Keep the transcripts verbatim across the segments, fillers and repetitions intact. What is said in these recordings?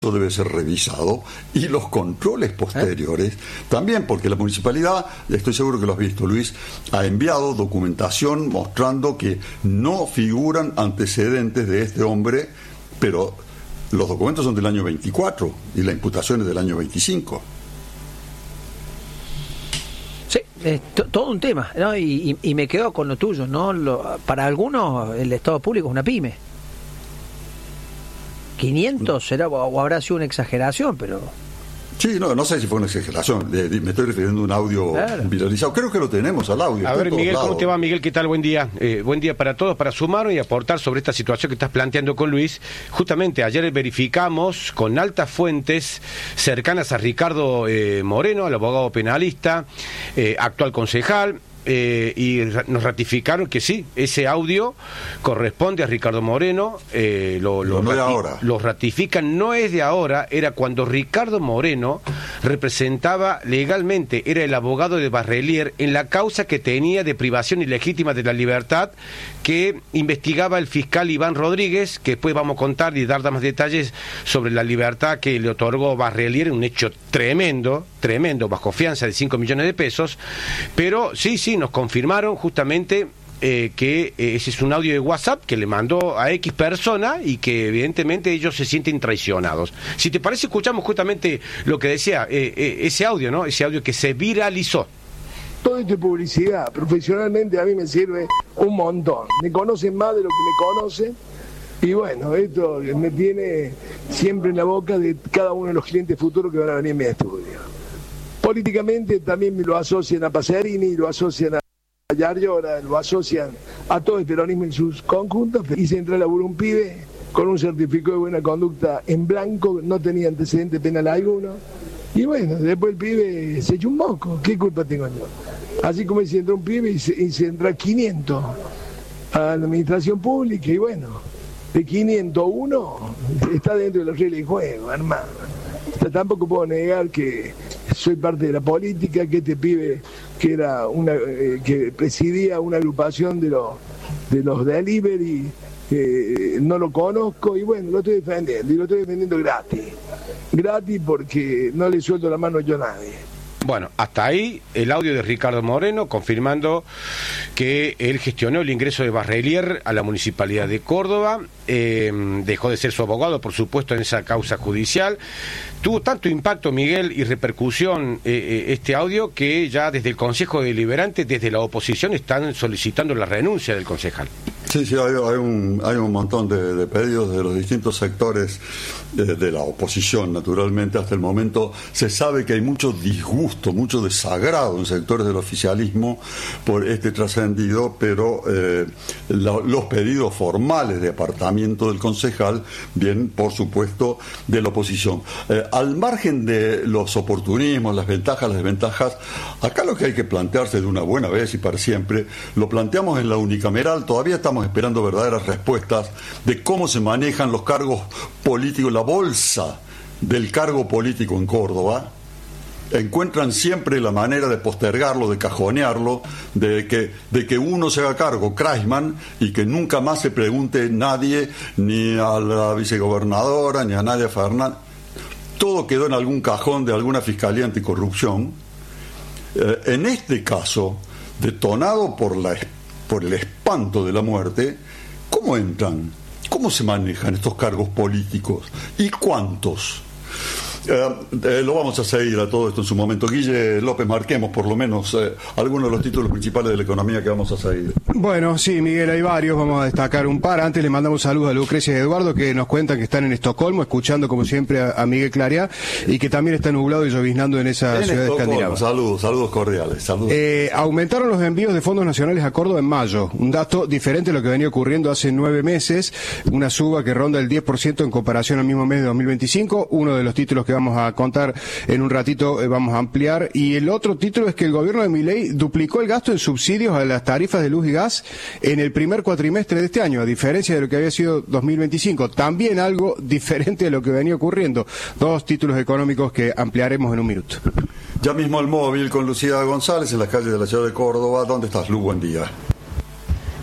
debe ser revisado, y los controles posteriores ¿Eh? también, porque la municipalidad, estoy seguro que lo has visto, Luis, ha enviado documentación mostrando que no figuran antecedentes de este hombre, pero los documentos son del año veinticuatro y la imputación es del año veinticinco. Sí, es t- todo un tema, ¿no? Y, y, y me quedo con lo tuyo, ¿no? Lo, para algunos el Estado público es una pyme. quinientos será, o habrá sido una exageración, pero... Sí, no, no sé si fue una exageración, de, de, me estoy refiriendo a un audio claro. viralizado, creo que lo tenemos al audio. A ver, Miguel, lados. ¿Cómo te va, Miguel? ¿Qué tal? Buen día. Eh, buen día para todos, para sumar y aportar sobre esta situación que estás planteando con Luis. Justamente ayer verificamos con altas fuentes cercanas a Ricardo eh, Moreno, el abogado penalista, eh, actual concejal, Eh, y nos ratificaron que sí, ese audio corresponde a Ricardo Moreno, eh, lo, lo, no rati- de ahora. lo ratifican, no es de ahora, era cuando Ricardo Moreno representaba legalmente, era el abogado de Barrelier en la causa que tenía de privación ilegítima de la libertad que investigaba el fiscal Iván Rodríguez, que después vamos a contar y dar más detalles sobre la libertad que le otorgó Barrelier, un hecho tremendo, tremendo, bajo fianza de cinco millones de pesos, pero sí, sí, nos confirmaron justamente eh, que eh, ese es un audio de WhatsApp que le mandó a X persona y que evidentemente ellos se sienten traicionados. Si te parece, escuchamos justamente lo que decía eh, eh, ese audio, ¿no? Ese audio que se viralizó. Todo esto es publicidad. Profesionalmente a mí me sirve un montón. Me conocen más de lo que me conocen. Y bueno, esto me tiene siempre en la boca de cada uno de los clientes futuros que van a venir a mi estudio. Políticamente también me lo asocian a Paserini, lo asocian a Yarlora, lo asocian a todo el peronismo en sus conjuntos. Hice entrar a laburo un pibe con un certificado de buena conducta en blanco, no tenía antecedente penal alguno. Y bueno, después el pibe se echó un moco. ¿Qué culpa tengo yo? Así como hice entrar un pibe y se, y se entra quinientos a la administración pública. Y bueno, de quinientos uno está dentro de los reglas de juego, hermano. O sea, tampoco puedo negar que soy parte de la política, que este pibe que era una eh, que presidía una agrupación de los de los delivery, eh, no lo conozco y bueno, lo estoy defendiendo y lo estoy defendiendo gratis. Gratis porque no le suelto la mano yo a nadie. Bueno, hasta ahí el audio de Ricardo Moreno confirmando que él gestionó el ingreso de Barrelier a la Municipalidad de Córdoba, eh, dejó de ser su abogado, por supuesto, en esa causa judicial. Tuvo tanto impacto, Miguel, y repercusión eh, este audio que ya desde el Consejo Deliberante, desde la oposición, están solicitando la renuncia del concejal. Sí, sí, hay, hay, un, hay un montón de, de pedidos de los distintos sectores de, de la oposición, naturalmente. Hasta el momento se sabe que hay mucho disgusto, mucho desagrado en sectores del oficialismo por este trascendido, pero eh, la, los pedidos formales de apartamiento del concejal vienen, por supuesto, de la oposición. Eh, al margen de los oportunismos, las ventajas, las desventajas, acá lo que hay que plantearse de una buena vez y para siempre, lo planteamos en la unicameral, todavía estamos esperando verdaderas respuestas de cómo se manejan los cargos políticos, la bolsa del cargo político en Córdoba. Encuentran siempre la manera de postergarlo, de cajonearlo, de que, de que uno se haga cargo, Kreisman, y que nunca más se pregunte nadie, ni a la vicegobernadora, ni a Nadia Fernández. Todo quedó en algún cajón de alguna fiscalía anticorrupción. Eh, en este caso, detonado por la por el espanto de la muerte, ¿cómo entran? ¿Cómo se manejan estos cargos políticos? ¿Y cuántos? Eh, eh, lo vamos a seguir a todo esto en su momento. Guille López, marquemos por lo menos eh, algunos de los títulos principales de la economía que vamos a seguir. Bueno, sí, Miguel, hay varios, vamos a destacar un par. Antes le mandamos saludos a Lucrecia y Eduardo, que nos cuentan que están en Estocolmo, escuchando como siempre a, a Miguel Claria, y que también está nublado y lloviznando en esa en ciudad escandinava. Saludos, saludos cordiales. Saludos. Eh, aumentaron los envíos de fondos nacionales a Córdoba en mayo, un dato diferente a lo que venía ocurriendo hace nueve meses, una suba que ronda el diez por ciento en comparación al mismo mes de dos mil veinticinco, uno de los títulos que vamos a contar en un ratito, eh, vamos a ampliar, y el otro título es que el gobierno de Milei duplicó el gasto en subsidios a las tarifas de luz y gas en el primer cuatrimestre de este año, a diferencia de lo que había sido dos mil veinticinco, también algo diferente de lo que venía ocurriendo. Dos títulos económicos que ampliaremos en un minuto. Ya mismo el móvil con Lucía González en las calles de la ciudad de Córdoba. ¿Dónde estás, Lu? Buen día.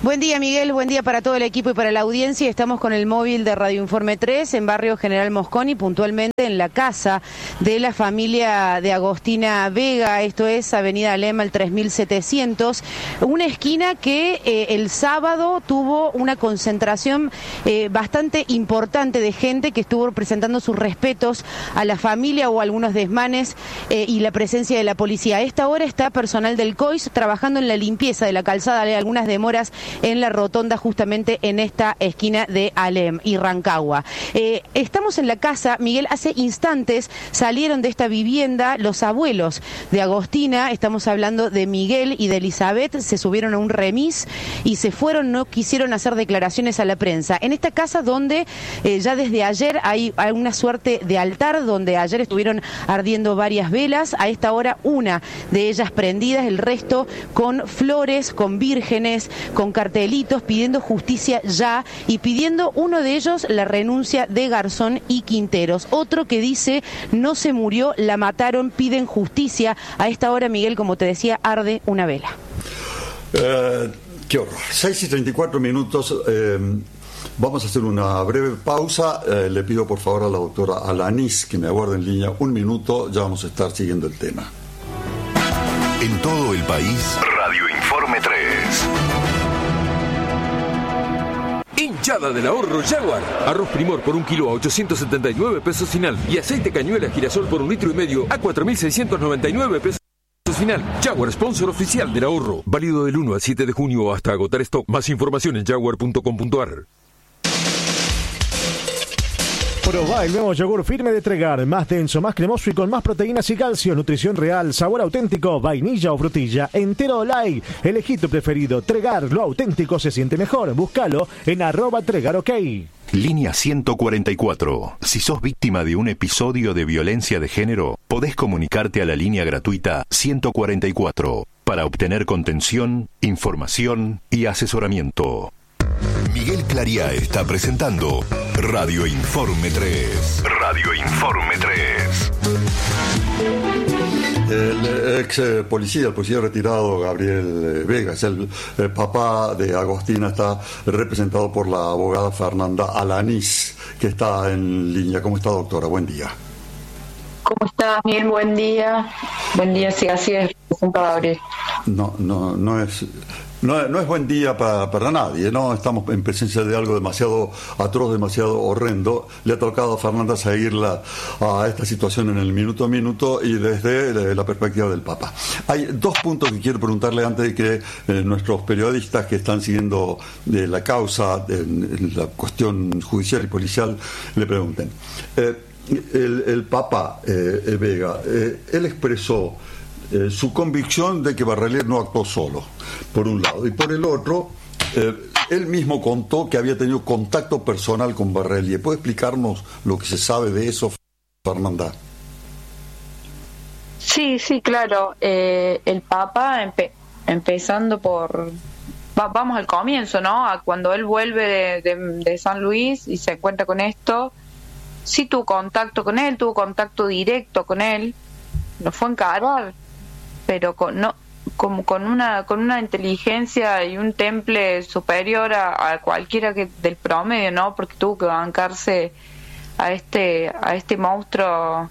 Buen día, Miguel, buen día para todo el equipo y para la audiencia. Estamos con el móvil de Radio Informe tres en barrio General Mosconi, puntualmente en la casa de la familia de Agostina Vega, esto es Avenida Alem al tres mil setecientos, una esquina que eh, el sábado tuvo una concentración eh, bastante importante de gente que estuvo presentando sus respetos a la familia o algunos desmanes eh, y la presencia de la policía. A esta hora está personal del C O I S trabajando en la limpieza de la calzada, hay algunas demoras en la rotonda justamente en esta esquina de Alem y Rancagua. Eh, estamos en la casa, Miguel, hace instantes salieron de esta vivienda los abuelos de Agostina, estamos hablando de Miguel y de Elizabeth, se subieron a un remis y se fueron, no quisieron hacer declaraciones a la prensa. En esta casa donde eh, ya desde ayer hay, hay una suerte de altar, donde ayer estuvieron ardiendo varias velas, a esta hora una de ellas prendidas, el resto con flores, con vírgenes, con cartelitos pidiendo justicia ya y pidiendo uno de ellos la renuncia de Garzón y Quinteros. Otro que dice no se murió, la mataron, piden justicia. A esta hora, Miguel, como te decía, arde una vela. Eh, qué horror. seis y treinta y cuatro minutos. Eh, vamos a hacer una breve pausa. Eh, le pido por favor a la doctora Alanis que me aguarde en línea un minuto. Ya vamos a estar siguiendo el tema. En todo el país, Radio Informe tres. Hinchada del ahorro Jaguar. Arroz Primor por un kilo a ochocientos setenta y nueve pesos final. Y aceite cañuela girasol por un litro y medio a cuatro mil seiscientos noventa y nueve pesos final. Jaguar, sponsor oficial del ahorro. Válido del uno al siete de junio hasta agotar stock. Más información en jaguar punto com punto ar. Probá el nuevo yogur firme de Tregar, más denso, más cremoso y con más proteínas y calcio, nutrición real, sabor auténtico, vainilla o frutilla, entero o light. Elegí tu preferido. Tregar, lo auténtico se siente mejor. Búscalo en arroba Tregar OK. Línea ciento cuarenta y cuatro. Si sos víctima de un episodio de violencia de género, podés comunicarte a la línea gratuita ciento cuarenta y cuatro para obtener contención, información y asesoramiento. Miguel Clariá está presentando Radio Informe tres. Radio Informe tres. El ex eh, policía, el policía retirado Gabriel eh, Vega, es el eh, papá de Agostina, está representado por la abogada Fernanda Alanis, que está en línea. ¿Cómo está, doctora? Buen día. ¿Cómo estás, Miguel? Buen día. Buen día, sí, así es, Gabriel. No, no, no es... No, no es buen día para, para nadie, ¿no? Estamos en presencia de algo demasiado atroz, demasiado horrendo. Le ha tocado a Fernanda seguirla a esta situación en el minuto a minuto y desde la perspectiva del Papa. Hay dos puntos que quiero preguntarle antes de que eh, nuestros periodistas que están siguiendo de la causa, en, en la cuestión judicial y policial, le pregunten. Eh, el, el Papa eh, Vega, eh, él expresó Eh, su convicción de que Barrelier no actuó solo, por un lado, y por el otro, eh, él mismo contó que había tenido contacto personal con Barrelier. ¿Puede explicarnos lo que se sabe de eso, Fernanda? Sí, sí, claro. Eh, el Papa, empe- empezando por... Va, vamos al comienzo, ¿no? A cuando él vuelve de, de, de San Luis y se encuentra con esto, sí tuvo contacto con él, tuvo contacto directo con él, lo fue a encarar, pero con no como con una con una inteligencia y un temple superior a, a cualquiera que del promedio, ¿no? Porque tuvo que bancarse a este a este monstruo,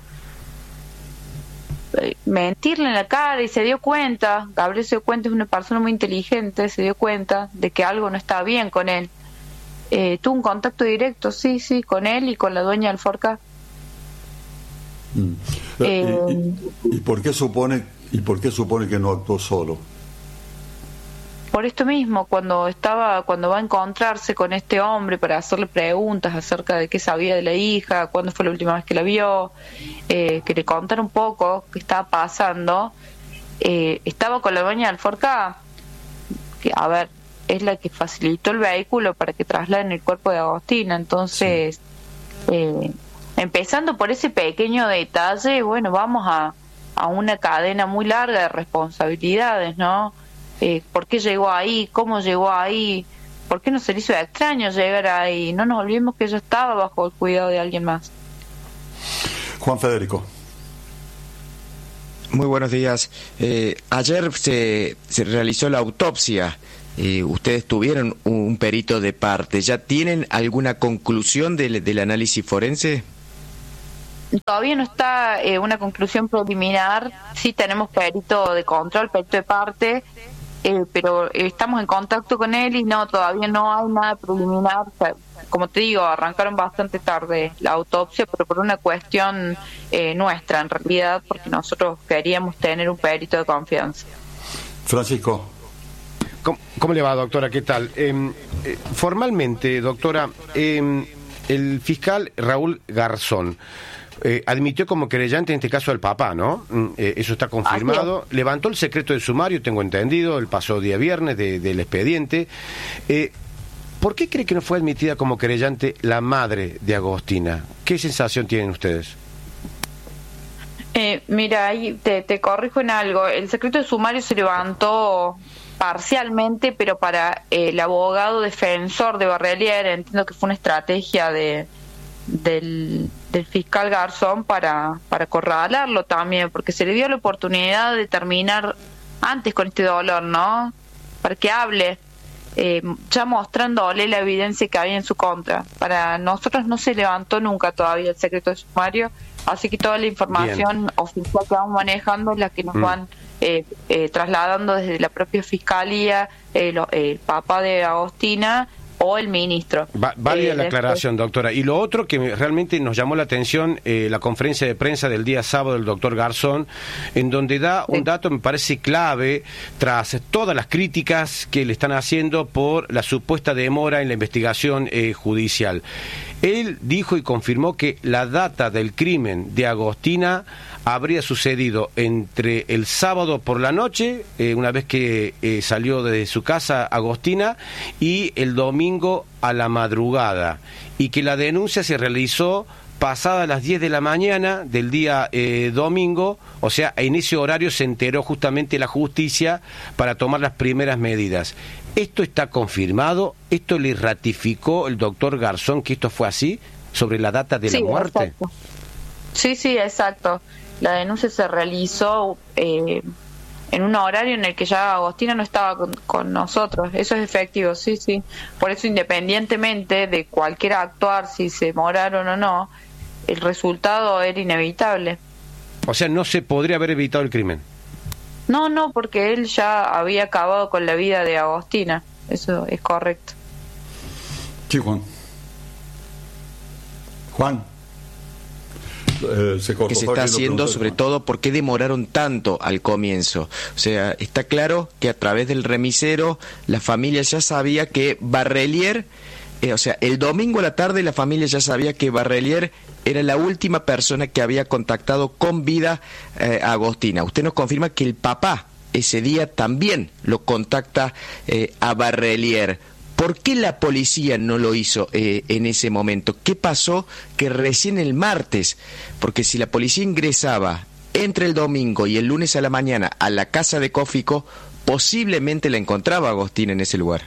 eh, mentirle en la cara, y se dio cuenta. Gabriel se dio cuenta, es una persona muy inteligente, se dio cuenta de que algo no estaba bien con él. Eh, tuvo un contacto directo, sí, sí, con él y con la dueña del Forca. Mm. Eh, ¿Y, y, ¿Y por qué supone ¿Y por qué supone que no actuó solo? Por esto mismo, cuando estaba, cuando va a encontrarse con este hombre para hacerle preguntas acerca de qué sabía de la hija, cuándo fue la última vez que la vio, eh, que le contara un poco qué estaba pasando, eh, estaba con la dueña del Forca, que a ver, es la que facilitó el vehículo para que trasladen el cuerpo de Agostina. Entonces, sí. eh, empezando por ese pequeño detalle, bueno, vamos a a una cadena muy larga de responsabilidades, ¿no? Eh, ¿Por qué llegó ahí? ¿Cómo llegó ahí? ¿Por qué no se le hizo extraño llegar ahí? No nos olvidemos que ella estaba bajo el cuidado de alguien más. Juan Federico. Muy buenos días. Eh, ayer se, se realizó la autopsia eh, ustedes tuvieron un perito de parte. ¿Ya tienen alguna conclusión del, del análisis forense? Todavía no está eh, una conclusión preliminar. Sí tenemos perito de control, perito de parte, eh, pero estamos en contacto con él y no, todavía no hay nada preliminar. O sea, como te digo, arrancaron bastante tarde la autopsia, pero por una cuestión eh, nuestra, en realidad, porque nosotros queríamos tener un perito de confianza. Francisco. ¿Cómo, cómo le va, doctora? ¿Qué tal? Eh, eh, formalmente, doctora, eh, el fiscal Raúl Garzón eh, admitió como querellante en este caso al papá, ¿no? Eh, eso está confirmado. Levantó el secreto de sumario, tengo entendido, el pasado día viernes de, del expediente. Eh, ¿Por qué cree que no fue admitida como querellante la madre de Agostina? ¿Qué sensación tienen ustedes? Eh, mira, ahí te, te corrijo en algo. El secreto de sumario se levantó parcialmente, pero para eh, el abogado defensor de Barrelier, entiendo que fue una estrategia de del, del fiscal Garzón para, para acorralarlo también, porque se le dio la oportunidad de terminar antes con este dolor, ¿no? Para que hable. Eh, ya mostrándole la evidencia que había en su contra. Para nosotros no se levantó nunca todavía el secreto de sumario, así que toda la información Bien. oficial que vamos manejando es la que nos mm. van eh, eh, trasladando desde la propia fiscalía, eh, lo, eh, el papá de Agostina o el ministro. Va, válida eh, la aclaración, después... doctora. Y lo otro que realmente nos llamó la atención, eh, la conferencia de prensa del día sábado del doctor Garzón, en donde da un dato, me parece clave, tras todas las críticas que le están haciendo por la supuesta demora en la investigación eh, judicial. Él dijo y confirmó que la data del crimen de Agostina habría sucedido entre el sábado por la noche, eh, una vez que eh, salió de su casa Agostina, y el domingo a la madrugada, y que la denuncia se realizó pasada las diez de la mañana del día eh, domingo, o sea, en ese horario se enteró justamente la justicia para tomar las primeras medidas. ¿Esto está confirmado? ¿Esto le ratificó el doctor Garzón que esto fue así, sobre la data de sí, la muerte? Exacto. Sí, sí, exacto. La denuncia se realizó eh, en un horario en el que ya Agostina no estaba con, con nosotros. Eso es efectivo, sí, sí. Por eso, independientemente de cualquier actuar, si se demoraron o no, el resultado era inevitable. O sea, no se podría haber evitado el crimen. No, no, porque él ya había acabado con la vida de Agostina. Eso es correcto. Sí, Juan. Juan. Eh, se que se está haciendo, sobre todo, ¿por qué demoraron tanto al comienzo? O sea, está claro que a través del remisero la familia ya sabía que Barrelier, eh, o sea, el domingo a la tarde la familia ya sabía que Barrelier era la última persona que había contactado con vida eh, a Agostina. Usted nos confirma que el papá ese día también lo contacta eh, a Barrelier. ¿Por qué la policía no lo hizo eh, en ese momento? ¿Qué pasó que recién el martes? Porque si la policía ingresaba entre el domingo y el lunes a la mañana a la casa de Cófico, posiblemente la encontraba Agostina en ese lugar.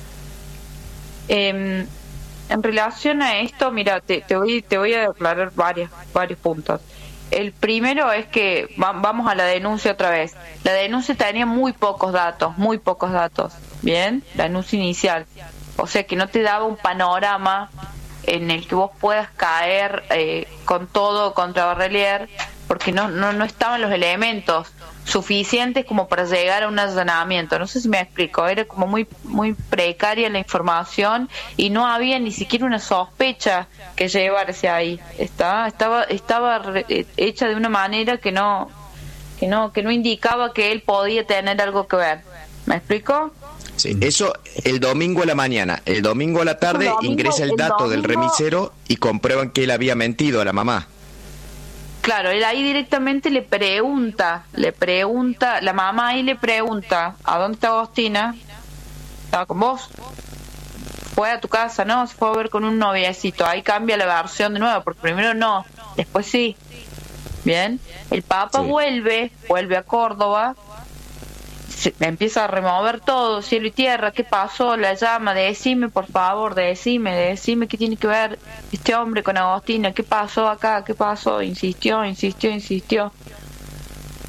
Eh, en relación a esto, mira, te, te, voy, te voy a aclarar varios, varios puntos. El primero es que va, vamos a la denuncia otra vez. La denuncia tenía muy pocos datos, muy pocos datos. Bien, la denuncia inicial. O sea que no te daba un panorama en el que vos puedas caer eh, con todo contra Barrelier, porque no, no, no estaban los elementos suficientes como para llegar a un allanamiento. No sé si me explico, era como muy muy precaria la información y no había ni siquiera una sospecha que llevarse ahí. Estaba estaba estaba re, hecha de una manera que no que no que no indicaba que él podía tener algo que ver. ¿Me explico? Sí, eso el domingo a la mañana. El domingo a la tarde el domingo, ingresa el dato el domingo, del remisero y comprueban que él había mentido a la mamá. Claro, él ahí directamente le pregunta, le pregunta, la mamá ahí le pregunta, ¿a dónde está Agostina? ¿Estaba con vos? Fue a tu casa, ¿no? Se fue a ver con un noviecito. Ahí cambia la versión de nuevo, porque primero no, después sí. Bien, el Papa sí. vuelve, vuelve a Córdoba, se empieza a remover todo, cielo y tierra. ¿Qué pasó? La llama, decime por favor, decime, decime qué tiene que ver este hombre con Agostina, qué pasó acá, qué pasó, insistió, insistió, insistió.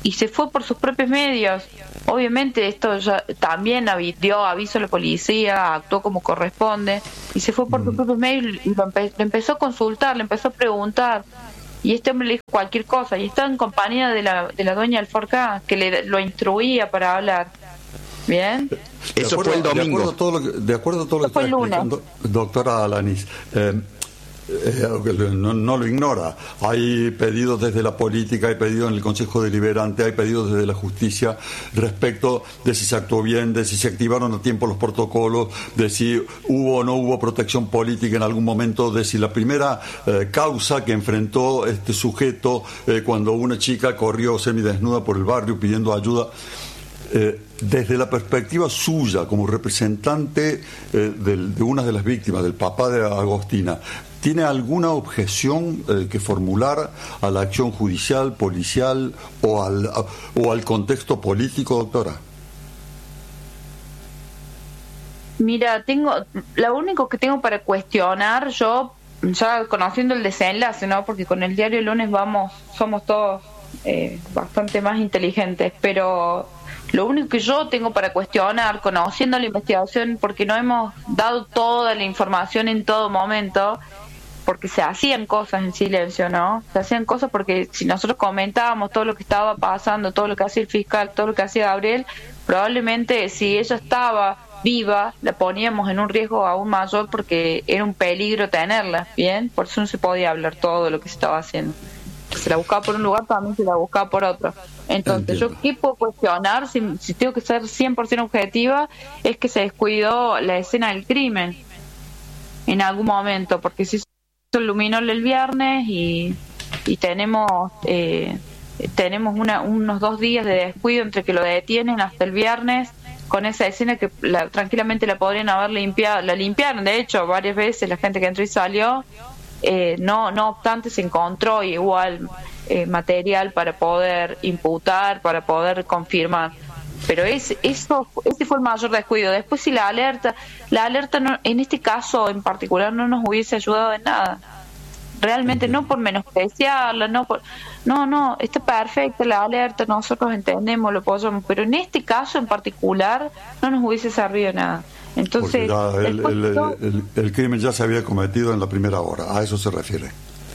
y se fue por sus propios medios. Obviamente esto ya también avi- dio aviso a la policía, actuó como corresponde y se fue por mm. sus propios medios y lo, empe- lo empezó a consultar, le empezó a preguntar y este hombre le dijo cualquier cosa y estaba en compañía de la, de la dueña del Forca que le lo instruía para hablar. Bien. Eso acuerdo, fue el domingo. De acuerdo a todo lo que, de acuerdo a todo lo que está explicando, doctora Alanis, eh, eh, no, no lo ignora. Hay pedidos desde la política, hay pedidos en el Consejo Deliberante, hay pedidos desde la justicia respecto de si se actuó bien, de si se activaron a tiempo los protocolos, de si hubo o no hubo protección política en algún momento, de si la primera eh, causa que enfrentó este sujeto eh, cuando una chica corrió semidesnuda por el barrio pidiendo ayuda. Eh, desde la perspectiva suya como representante eh, del, de una de las víctimas, del papá de Agostina, ¿tiene alguna objeción eh, que formular a la acción judicial, policial o al, a, o al contexto político, doctora? Mira, tengo, lo único que tengo para cuestionar, yo ya conociendo el desenlace, ¿no? Porque con el diario El Lunes vamos, somos todos eh, bastante más inteligentes, pero lo único que yo tengo para cuestionar, conociendo la investigación, porque no hemos dado toda la información en todo momento, porque se hacían cosas en silencio, ¿no? Se hacían cosas porque si nosotros comentábamos todo lo que estaba pasando, todo lo que hacía el fiscal, todo lo que hacía Gabriel, probablemente si ella estaba viva, la poníamos en un riesgo aún mayor porque era un peligro tenerla, ¿bien? Por eso no se podía hablar todo de lo que se estaba haciendo. Se la buscaba por un lugar, también se la buscaba por otro. Entonces, Entiendo. yo qué puedo cuestionar, si, si tengo que ser cien por ciento objetiva, es que se descuidó la escena del crimen en algún momento, porque si se iluminó el viernes y, y tenemos eh, tenemos una, unos dos días de descuido entre que lo detienen hasta el viernes, con esa escena que la, tranquilamente la podrían haber limpiado, la limpiaron, de hecho, varias veces la gente que entró y salió. Eh, no no obstante se encontró igual eh, material para poder imputar, para poder confirmar, pero es, eso, ese fue el mayor descuido. Después si la alerta la alerta no, en este caso en particular no nos hubiese ayudado en nada realmente, no por menospreciarla, no por no, no, está perfecta la alerta, nosotros entendemos, lo apoyamos, pero en este caso en particular no nos hubiese servido nada. Entonces, Porque ya el, el, el, el, el crimen ya se había cometido en la primera hora, a eso se refiere.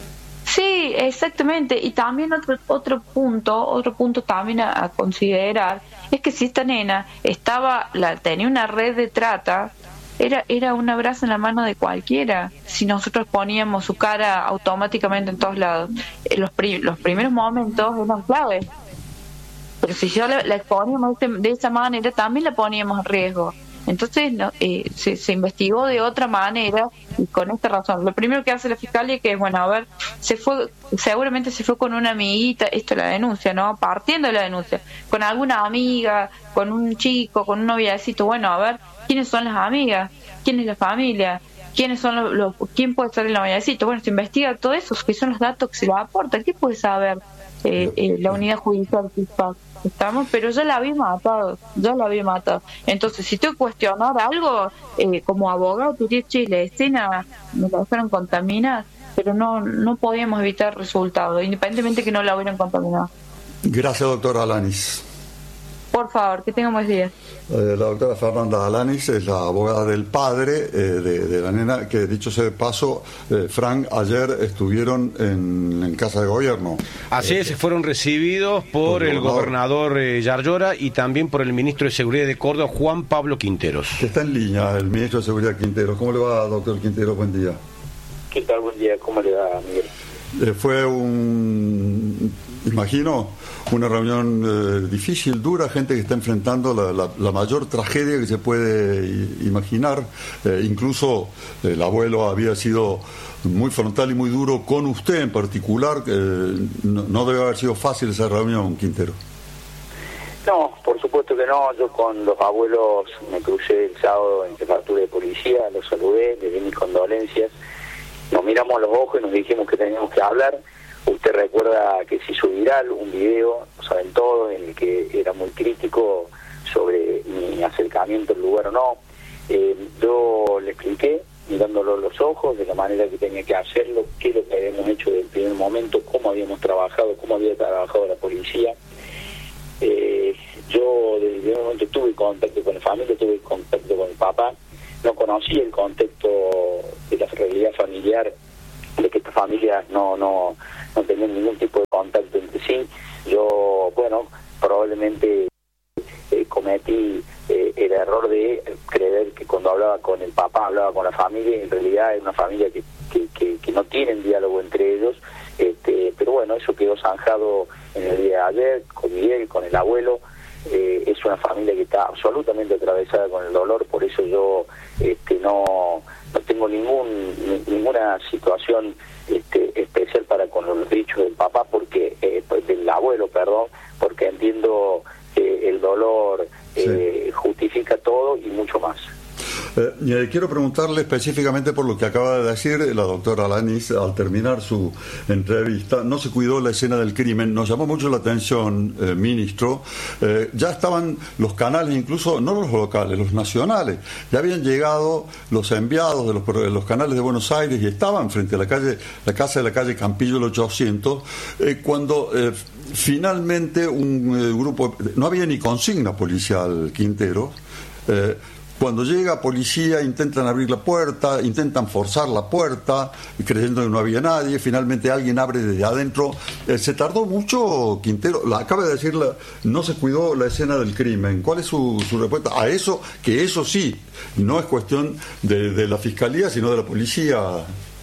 Sí, exactamente. Y también otro otro punto, otro punto también a, a considerar es que si esta nena estaba, la tenía una red de trata, era era un abrazo en la mano de cualquiera. Si nosotros poníamos su cara automáticamente en todos lados, los pri, los primeros momentos eran claves. Pero si yo la, la exponíamos de, de esa manera, también la poníamos en riesgo. Entonces no, eh, se, se investigó de otra manera y con esta razón. Lo primero que hace la fiscalía que es, bueno, a ver, se fue, seguramente se fue con una amiguita, esto es la denuncia, ¿no? Partiendo de la denuncia, con alguna amiga, con un chico, con un noviecito, bueno, a ver, ¿quiénes son las amigas? ¿Quién es la familia? ¿Quiénes son los, los quién puede ser el noviecito? Bueno, se investiga todo eso, que son los datos que se le aportan. ¿Qué puede saber eh, eh, la unidad judicial fiscal? Estamos, pero ya la había matado, ya la había matado. Entonces, si tengo que cuestionar algo, eh, como abogado, diría, che, la escena me la dejaron contaminar, pero no no podíamos evitar resultados, independientemente que no la hubieran contaminado. Gracias, doctora Alanis. Por favor, que tengamos días. Eh, la doctora Fernanda Alanis es la abogada del padre eh, de, de la nena, que dicho sea de paso, eh, Frank, ayer estuvieron en, en casa de gobierno. Así es, fueron recibidos por, por el gobernador, gobernador eh, Yarlora y también por el ministro de Seguridad de Córdoba, Juan Pablo Quinteros. Que está en línea, el ministro de Seguridad Quinteros. ¿Cómo le va, doctor Quinteros? Buen día. ¿Qué tal? Buen día. ¿Cómo le va, Miguel? Eh, fue un, imagino, una reunión eh, difícil, dura, gente que está enfrentando la, la, la mayor tragedia que se puede imaginar. Eh, incluso eh, el abuelo había sido muy frontal y muy duro con usted en particular. Eh, no, no debe haber sido fácil esa reunión, Quintero. No, por supuesto que no. Yo con los abuelos me crucé el sábado en jefatura de policía, los saludé, les di mis condolencias. Nos miramos a los ojos y nos dijimos que teníamos que hablar. Usted recuerda que se hizo viral un video, lo saben todos, en el que era muy crítico sobre mi acercamiento al lugar o no. Eh, yo le expliqué, mirándolo a los ojos, de la manera que tenía que hacerlo, qué es lo que habíamos hecho desde el primer momento, cómo habíamos trabajado, cómo había trabajado la policía. Eh, yo desde el primer momento tuve contacto con la familia, tuve contacto con el papá, no conocía el contexto de la realidad familiar, de que esta familia no, no, no tenía ningún tipo de contacto entre sí. Yo, bueno, probablemente eh, cometí eh, el error de creer que cuando hablaba con el papá, hablaba con la familia, y en realidad es una familia que, que, que, que no tienen diálogo entre ellos. Este, pero bueno, eso quedó zanjado en el día de ayer con Miguel, con el abuelo. Eh, es una familia que está absolutamente atravesada con el dolor, por eso yo este, no, no tengo ningún ni, ninguna situación este, especial para con los dichos del papá, porque eh, del abuelo, perdón, porque entiendo que el dolor eh, sí. justifica todo y mucho más. Eh, quiero preguntarle específicamente por lo que acaba de decir la doctora Alanis al terminar su entrevista. No se cuidó la escena del crimen. Nos llamó mucho la atención, eh, ministro. Eh, ya estaban los canales, incluso no los locales, los nacionales. Ya habían llegado los enviados de los, de los canales de Buenos Aires y estaban frente a la calle, la casa de la calle Campillo, el ochocientos, eh, cuando eh, finalmente un eh, grupo, no había ni consigna policial, Quintero. Eh, Cuando llega policía, intentan abrir la puerta, intentan forzar la puerta, creyendo que no había nadie, finalmente alguien abre desde adentro. Eh, ¿Se tardó mucho, Quintero? La, acaba de decir, la, no se cuidó la escena del crimen. ¿Cuál es su, su respuesta a eso? Que eso sí, no es cuestión de, de la Fiscalía, sino de la policía.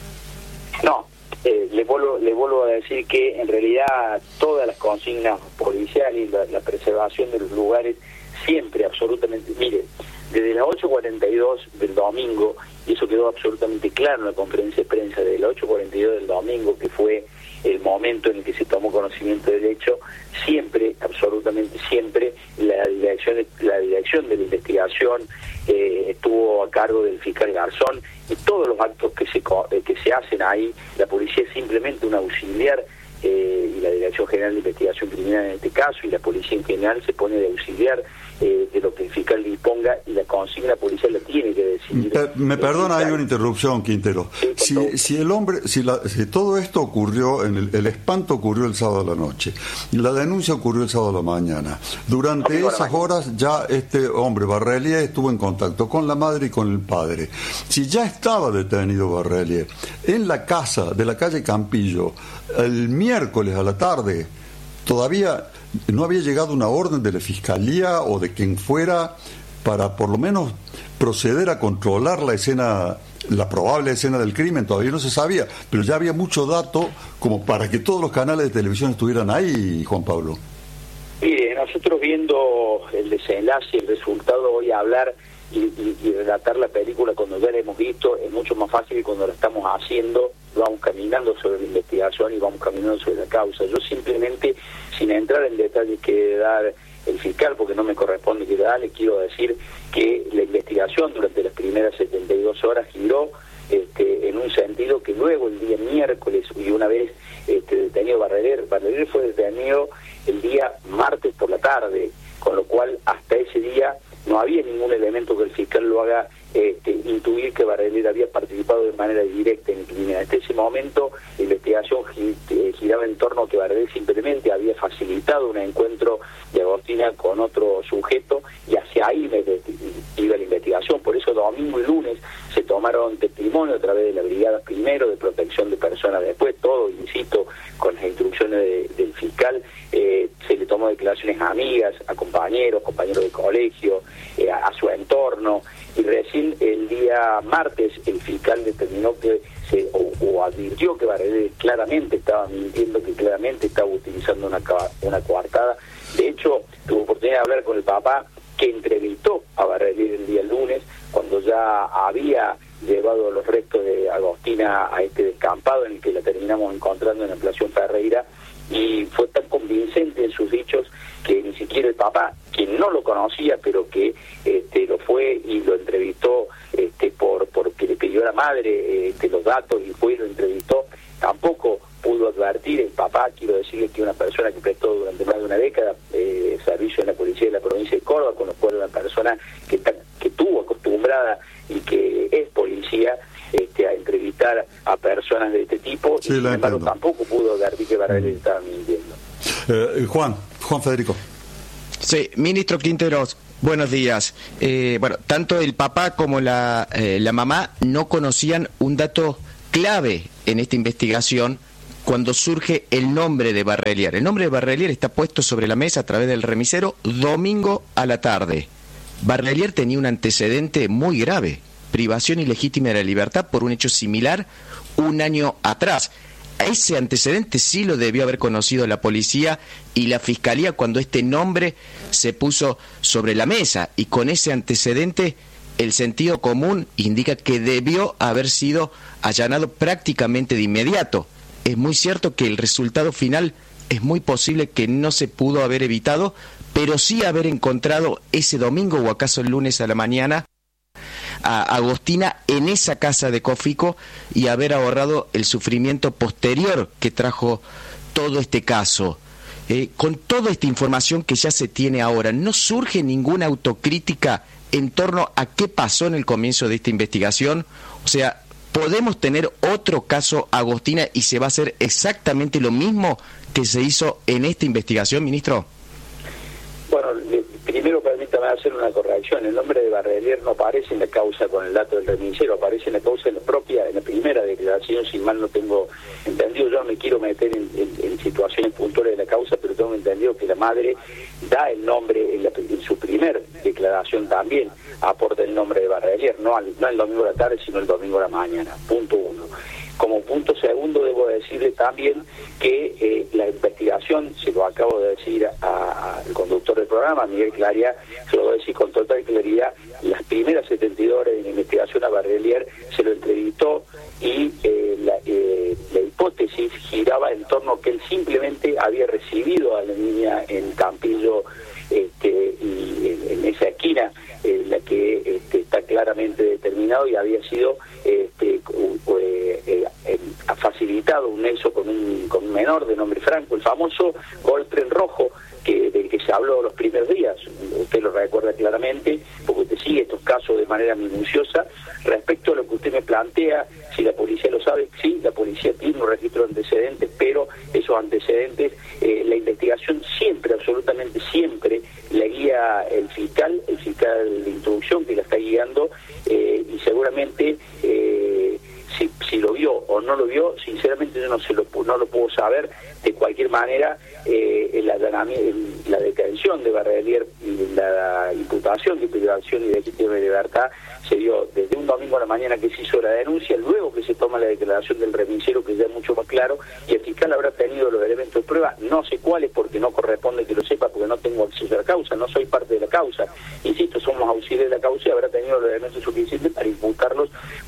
No, eh, le, vuelvo, le vuelvo a decir que en realidad todas las consignas policiales y la, la preservación de los lugares siempre, absolutamente, mire, desde las ocho cuarenta y dos del domingo, y eso quedó absolutamente claro en la conferencia de prensa, desde las ocho cuarenta y dos del domingo, que fue el momento en el que se tomó conocimiento del hecho, siempre, absolutamente siempre, la dirección, la dirección de la investigación eh, estuvo a cargo del fiscal Garzón, y todos los actos que se, que se hacen ahí, la policía es simplemente un auxiliar, eh, y la Dirección General de Investigación Criminal en este caso, y la policía en general se pone de auxiliar eh, de lo que el fiscal disponga, y la consigna policial la tiene que decidir. Me, me perdona, hay una interrupción, Quintero. Sí, si, si el hombre, si, la, si todo esto ocurrió, en el, el espanto ocurrió el sábado a la noche, la denuncia ocurrió el sábado a la mañana, durante no, esas horas ya este hombre, Barrelier, estuvo en contacto con la madre y con el padre. Si ya estaba detenido Barrelier en la casa de la calle Campillo el miércoles a la tarde, todavía no había llegado una orden de la Fiscalía o de quien fuera para por lo menos proceder a controlar la escena, la probable escena del crimen. Todavía no se sabía, pero ya había mucho dato como para que todos los canales de televisión estuvieran ahí, Juan Pablo. Mire, nosotros viendo el desenlace, el resultado, voy a hablar y, y, y relatar la película cuando ya la hemos visto, es mucho más fácil que cuando la estamos haciendo, vamos caminando sobre la investigación y vamos caminando sobre la causa. Yo simplemente, sin entrar en detalles que debe dar el fiscal, porque no me corresponde que da, le quiero decir que la investigación durante las primeras setenta y dos horas giró este, en un sentido que luego el día miércoles, y una vez este, detenido Barrelier, Barrelier fue detenido el día martes por la tarde, con lo cual hasta ese día no había ningún elemento que el fiscal lo haga este, intuir que Barrelier había participado de manera directa en el crimen. Hasta ese momento la investigación giraba en torno a que Barrelier simplemente había facilitado un encuentro de Agostina con otro sujeto, y hacia ahí iba la investigación. Por eso domingo y lunes se tomaron testimonio a través de la brigada primero de protección de personas, después todo, insisto, con las instrucciones de, del fiscal, eh, se le tomó declaraciones a amigas, a compañeros, compañeros de colegio, eh, a, a su entorno, y recién el día martes el fiscal determinó que se, o, o advirtió que Barrelier claramente estaba mintiendo, que claramente estaba utilizando una, una coartada. De hecho, tuve oportunidad de hablar con el papá, que entrevistó a Barrelier el día lunes, cuando ya había llevado los restos de Agostina a este descampado en el que la terminamos encontrando en la Plaza Ferreira, y fue tan convincente en sus dichos que ni siquiera el papá, quien no lo conocía, pero que este, lo fue y lo entrevistó este, por porque le pidió a la madre este, los datos, y fue y lo entrevistó, tampoco pudo advertir el papá. Quiero decirle que una persona que prestó durante más de una década eh, servicio en la policía de la provincia de Córdoba, con lo cual una persona que, está, que tuvo acostumbrada y que es policía este, a entrevistar a personas de este tipo, sí, y sin embargo tampoco pudo advertir que Barrelier estaba mintiendo. Eh, Juan, Juan Federico. Sí, ministro Quinteros, buenos días. Eh, bueno, tanto el papá como la, eh, la mamá no conocían un dato clave en esta investigación cuando surge el nombre de Barrelier. El nombre de Barrelier está puesto sobre la mesa a través del remisero domingo a la tarde. Barrelier tenía un antecedente muy grave, privación ilegítima de la libertad por un hecho similar un año atrás. Ese antecedente sí lo debió haber conocido la policía y la fiscalía cuando este nombre se puso sobre la mesa, y con ese antecedente el sentido común indica que debió haber sido allanado prácticamente de inmediato. Es muy cierto que el resultado final es muy posible que no se pudo haber evitado, pero sí haber encontrado ese domingo o acaso el lunes a la mañana a Agostina en esa casa de Cofico y haber ahorrado el sufrimiento posterior que trajo todo este caso. Eh, con toda esta información que ya se tiene ahora, ¿no surge ninguna autocrítica en torno a qué pasó en el comienzo de esta investigación? O sea, ¿podemos tener otro caso Agostina y se va a hacer exactamente lo mismo que se hizo en esta investigación, ministro? Bueno, primero permítame hacer una corrección. El nombre de Barrelier no aparece en la causa con el dato del remisero, aparece en la causa en la propia, en la primera declaración, si mal no tengo entendido. Yo no me quiero meter en, en, en situaciones puntuales de la causa, pero tengo entendido que la madre da el nombre en, la, en su primer declaración también, aporta el nombre de Barrelier, no, al, no el domingo de la tarde, sino el domingo de la mañana. Punto uno. Como punto segundo, debo decirle también que eh, la investigación, se lo acabo de decir al conductor del programa, Miguel Claria, se lo voy a decir con total claridad, las primeras setenta y dos horas de la investigación a Barrelier se lo entrevistó y eh, la, eh, la hipótesis giraba en torno a que él simplemente había recibido a la niña en Campillo, este, y en, en esa esquina en la que este, está claramente determinado, y había sido este, eh, eh, eh, facilitado un nexo con un, con un menor de nombre Franco, el famoso golpe en rojo que del que se habló los primeros días. Usted lo recuerda claramente, porque usted sigue estos casos de manera minuciosa. Respecto a lo que usted me plantea, si la policía lo sabe, sí, la policía tiene un registro de antecedentes, pero esos antecedentes, eh, la investigación siempre, absolutamente siempre, la guía el fiscal, el fiscal de instrucción que la está guiando, eh, y seguramente eh, si, si lo vio o no lo vio, sinceramente yo no se lo no lo puedo saber. De cualquier manera, eh, la, la detención de Barrelier y la imputación de privación ilegítima de libertad se dio desde un domingo a la mañana que se hizo la denuncia, luego que se toma la declaración del remisero, que ya es mucho más claro, y el fiscal habrá tenido los elementos de prueba, no sé cuáles, porque no corresponde que lo sepa, porque no tengo acceso a la causa, no soy parte de la causa, insisto, somos auxiliares de la causa, y habrá tenido los elementos suficientes para imputarlos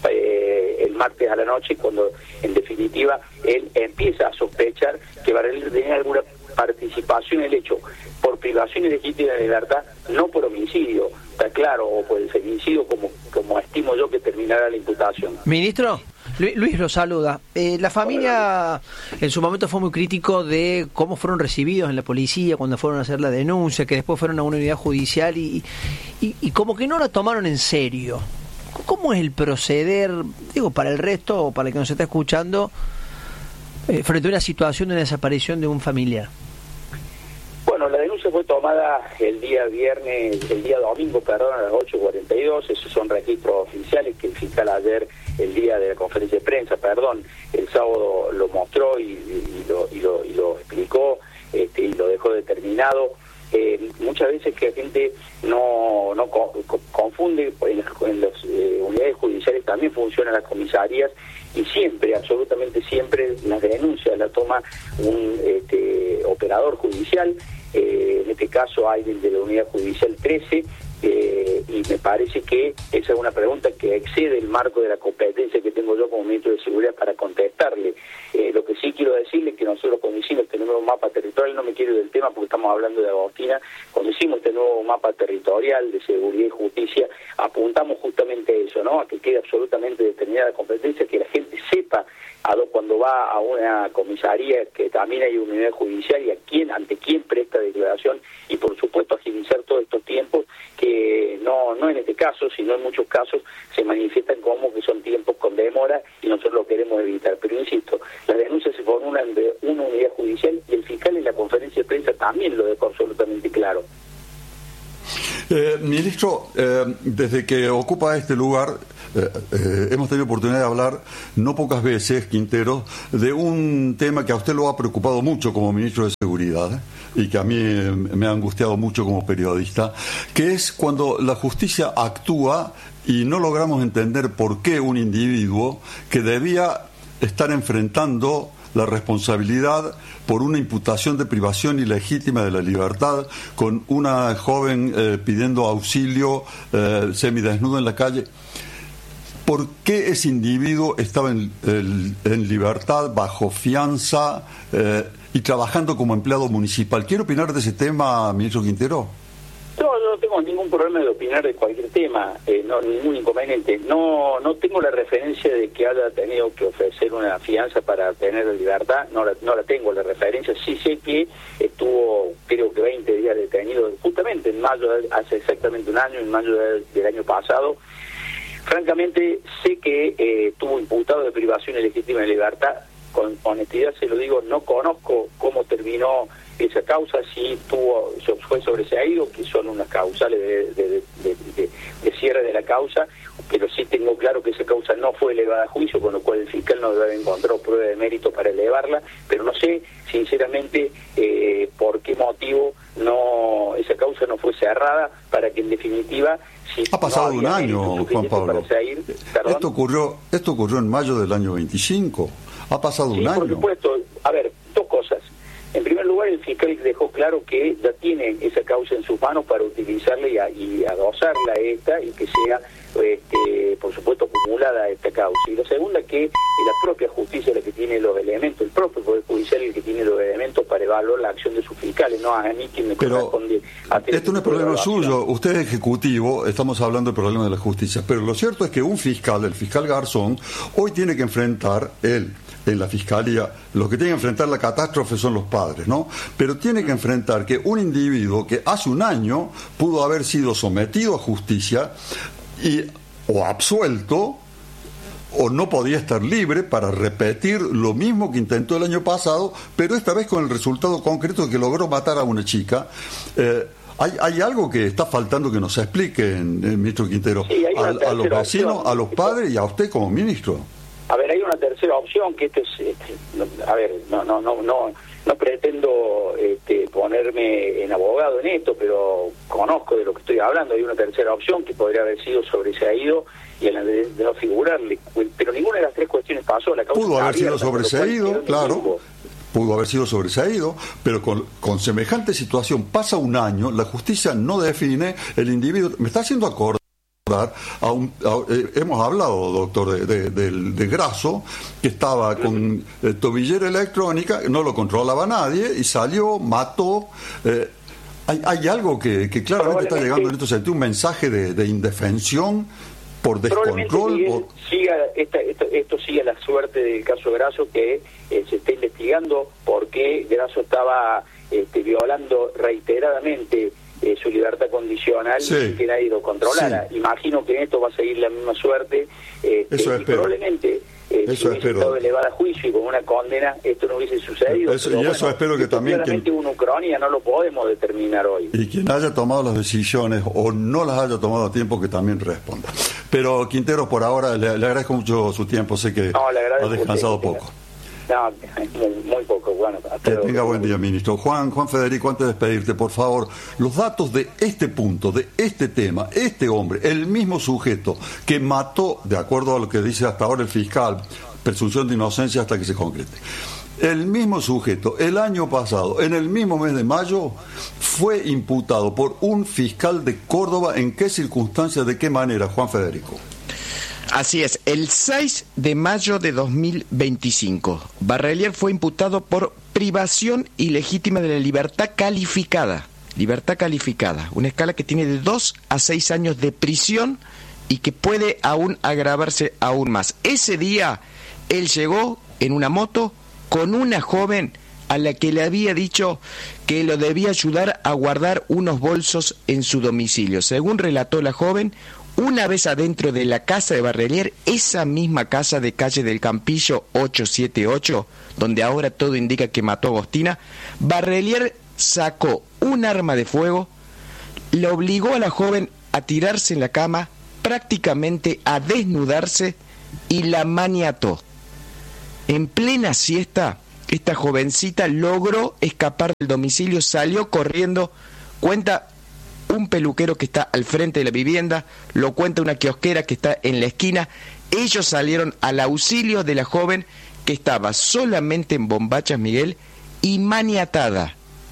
eh, el martes a la noche, cuando en definitiva él empieza a sospechar que Barrelier tenía alguna participación en el hecho por privación ilegítima de libertad, no por homicidio, está claro, o por el femicidio, como como estimo yo que terminará la imputación. Ministro, Luis lo saluda. Eh, la familia en su momento fue muy crítico de cómo fueron recibidos en la policía cuando fueron a hacer la denuncia, que después fueron a una unidad judicial y, y, y como que no la tomaron en serio. ¿Cómo es el proceder, digo, para el resto o para el que nos está escuchando, eh, frente a una situación de una desaparición de un familiar? Bueno, la denuncia fue tomada el día viernes, el día domingo, perdón, a las ocho cuarenta y dos. Esos son registros oficiales que el fiscal ayer, el día de la conferencia de prensa, perdón, el sábado lo mostró y, y, lo, y, lo, y lo explicó, este, y lo dejó determinado. Eh, muchas veces que la gente no, no co confunde, en las, en las eh, unidades judiciales también funcionan las comisarías, y siempre, absolutamente siempre, las denuncias la toma un este, operador judicial. Eh, en este caso hay el de la unidad judicial trece, eh, y me parece que esa es una pregunta que excede el marco de la competencia que tengo yo como ministro de Seguridad para contestarle. Eh, lo que sí quiero decirle es que nosotros cuando hicimos este nuevo mapa territorial, no me quiero ir del tema porque estamos hablando de Agostina, cuando hicimos este nuevo mapa territorial de seguridad y justicia, apuntamos justamente a eso, ¿no? A que quede absolutamente determinada la competencia, que la gente sepa a do, cuando va a una comisaría que también hay una unidad judicial, y a quién, ante quién presta declaración, y por supuesto agilizar todos estos tiempos que no, no en este caso, sino en muchos casos se manifiestan como que son tiempos con demora, y nosotros lo queremos evitar. Pero insisto, las denuncias se formulan de una unidad judicial, y el fiscal en la conferencia de prensa también lo dejó absolutamente claro. Eh, ministro, eh, desde que ocupa este lugar, eh, eh, hemos tenido oportunidad de hablar no pocas veces, Quintero, de un tema que a usted lo ha preocupado mucho como ministro de Seguridad, ¿eh? y que a mí eh, me ha angustiado mucho como periodista, que es cuando la justicia actúa y no logramos entender por qué un individuo que debía estar enfrentando la responsabilidad por una imputación de privación ilegítima de la libertad con una joven eh, pidiendo auxilio eh, semidesnudo en la calle. ¿Por qué ese individuo estaba en, en, en libertad, bajo fianza eh, y trabajando como empleado municipal? ¿Quiere opinar de ese tema, ministro Quintero? No, yo no tengo ningún problema de opinar de cualquier tema, eh, no ningún inconveniente. No no tengo la referencia de que haya tenido que ofrecer una fianza para tener la libertad, no la, no la tengo la referencia. Sí sé que estuvo, creo que veinte días detenido, justamente en mayo, hace exactamente un año, en mayo del, del año pasado. Francamente, sé que eh, estuvo imputado de privación ilegítima de libertad. Con honestidad se lo digo, no conozco cómo terminó esa causa, si tuvo, fue sobreseído, que son unas causales de, de, de, de, de, de cierre de la causa, pero sí tengo claro que esa causa no fue elevada a juicio, con lo cual el fiscal no debe haber encontrado prueba de mérito para elevarla, pero no sé, sinceramente, eh, por qué motivo no esa causa no fue cerrada, para que en definitiva... Si ha pasado no un año, Juan Pablo. Seguir, esto ocurrió esto ocurrió en mayo del año veinticinco. Ha pasado sí, un año. Por supuesto. A ver, dos cosas. En primer lugar, el fiscal dejó claro que ya tiene esa causa en sus manos para utilizarla y, a, y adosarla a esta y que sea, este, por supuesto, acumulada a esta causa. Y la segunda, que es la propia justicia la que tiene los elementos, el propio Poder Judicial el que tiene los elementos para evaluar la acción de sus fiscales, no a mí quien me pero corresponde a tener esto no es problema suyo, usted es ejecutivo, estamos hablando del problema de la justicia, pero lo cierto es que un fiscal, el fiscal Garzón, hoy tiene que enfrentar él en la fiscalía, los que tienen que enfrentar la catástrofe son los padres, ¿no? Pero tiene que enfrentar que un individuo que hace un año pudo haber sido sometido a justicia y o absuelto o no podía estar libre para repetir lo mismo que intentó el año pasado, pero esta vez con el resultado concreto de que logró matar a una chica. Eh, Hay, hay algo que está faltando que nos explique, eh, ministro Quintero, sí, a, a los vecinos, opción. a los padres y a usted como ministro. A ver, hay una tercera opción, que esto es, este, no, a ver, no no no no no pretendo este, ponerme en abogado en esto, pero conozco de lo que estoy hablando. Hay una tercera opción que podría haber sido sobreseído y en la de, de no figurarle, pero ninguna de las tres cuestiones pasó. La causa pudo haber abierta, sido sobreseído, claro. Pudo haber sido sobreseído, pero con, con semejante situación pasa un año, la justicia no define, el individuo. Me está haciendo acordar. A un, a, eh, hemos hablado, doctor, de, de, de, de Grasso, que estaba con eh, tobillera electrónica, no lo controlaba nadie y salió, mató. Eh, hay, hay algo que, que claramente está llegando en este sentido, un mensaje de, de indefensión por descontrol. Probablemente por... siga esta, esto, esto siga la suerte del caso Grasso, que eh, se está investigando por qué Grasso estaba este, violando reiteradamente Eh, su libertad condicional, sí, sin que nadie lo controlara. Sí. Imagino que en esto va a seguir la misma suerte, eh, eso y espero. probablemente eh, eso si hubiese estado elevada a juicio y con una condena esto no hubiese sucedido. Eso, pero y bueno, eso espero que también claramente quien... una ucronía no lo podemos determinar hoy. Y quien haya tomado las decisiones o no las haya tomado a tiempo, que también responda. Pero Quintero, por ahora le, le agradezco mucho su tiempo, sé que no, ha descansado poco. No, muy, muy poco. Bueno, que tenga buen día, ministro. Juan, Juan Federico, antes de despedirte, por favor, los datos de este punto, de este tema, este hombre, el mismo sujeto que mató, de acuerdo a lo que dice hasta ahora el fiscal, presunción de inocencia hasta que se concrete. El mismo sujeto, el año pasado, en el mismo mes de mayo, fue imputado por un fiscal de Córdoba. ¿En qué circunstancias, de qué manera, Juan Federico? Así es, el seis de mayo de dos mil veinticinco, Barrelier fue imputado por privación ilegítima de la libertad calificada. Libertad calificada, una escala que tiene de dos a seis años de prisión y que puede aún agravarse aún más. Ese día, él llegó en una moto con una joven a la que le había dicho que lo debía ayudar a guardar unos bolsos en su domicilio. Según relató la joven, una vez adentro de la casa de Barrelier, esa misma casa de calle del Campillo ochocientos setenta y ocho, donde ahora todo indica que mató a Agostina, Barrelier sacó un arma de fuego, la obligó a la joven a tirarse en la cama, prácticamente a desnudarse, y la maniató. En plena siesta, esta jovencita logró escapar del domicilio, salió corriendo, cuenta un peluquero que está al frente de la vivienda, lo cuenta una kiosquera que está en la esquina. Ellos salieron al auxilio de la joven que estaba solamente en bombachas, Miguel, y maniatada.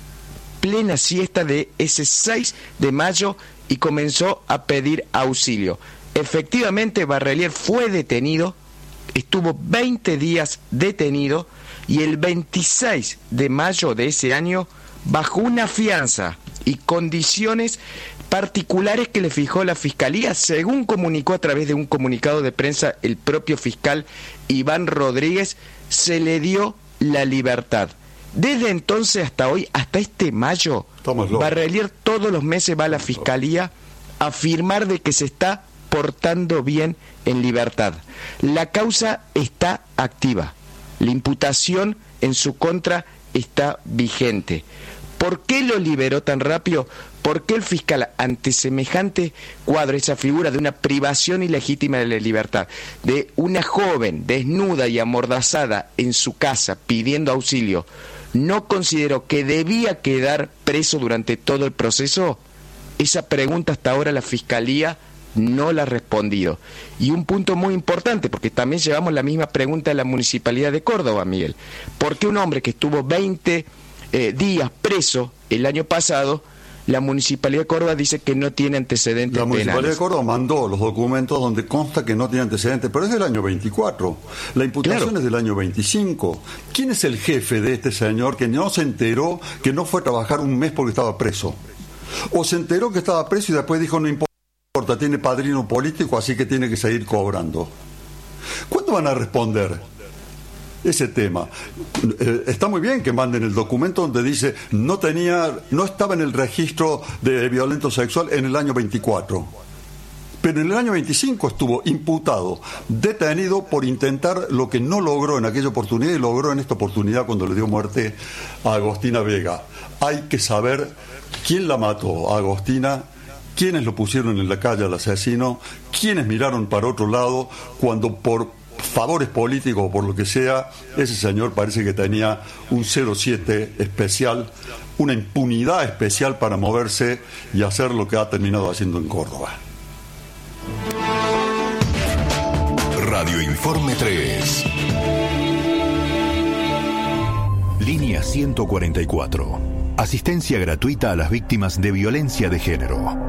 Plena siesta de ese seis de mayo, y comenzó a pedir auxilio. Efectivamente, Barrelier fue detenido, estuvo veinte días detenido, y el veintiséis de mayo de ese año, bajo una fianza y condiciones particulares que le fijó la Fiscalía, según comunicó a través de un comunicado de prensa el propio fiscal Iván Rodríguez, se le dio la libertad. Desde entonces hasta hoy, hasta este mayo, Barrelier todos los meses va a la Fiscalía a afirmar de que se está portando bien en libertad. La causa está activa, la imputación en su contra está vigente. ¿Por qué lo liberó tan rápido? ¿Por qué el fiscal, ante semejante cuadro, esa figura de una privación ilegítima de la libertad, de una joven desnuda y amordazada en su casa pidiendo auxilio, no consideró que debía quedar preso durante todo el proceso? Esa pregunta hasta ahora la Fiscalía no la ha respondido. Y un punto muy importante, porque también llevamos la misma pregunta a la Municipalidad de Córdoba, Miguel. ¿Por qué un hombre que estuvo veinte eh, días preso el año pasado, la Municipalidad de Córdoba dice que no tiene antecedentes penales? La Municipalidad penales. de Córdoba mandó los documentos donde consta que no tiene antecedentes, pero es del año veinticuatro. La imputación Claro. es del año veinticinco. ¿Quién es el jefe de este señor que no se enteró que no fue a trabajar un mes porque estaba preso? ¿O se enteró que estaba preso y después dijo no importa, tiene padrino político, así que tiene que seguir cobrando? ¿Cuándo van a responder ese tema? Eh, está muy bien que manden el documento donde dice no tenía, no estaba en el registro de violento sexual en el año veinticuatro, pero en el año veinticinco estuvo imputado, detenido por intentar lo que no logró en aquella oportunidad y logró en esta oportunidad cuando le dio muerte a Agostina Vega. Hay que saber quién la mató a Agostina, quiénes lo pusieron en la calle al asesino, quiénes miraron para otro lado cuando por favores políticos o por lo que sea, ese señor parece que tenía un cero siete especial, una impunidad especial para moverse y hacer lo que ha terminado haciendo en Córdoba. Radio Informe tres. Línea ciento cuarenta y cuatro. Asistencia gratuita a las víctimas de violencia de género.